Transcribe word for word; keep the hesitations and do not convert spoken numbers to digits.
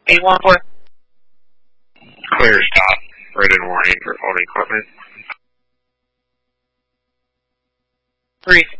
eight one four. Clear stop. Written warning for holding equipment. Three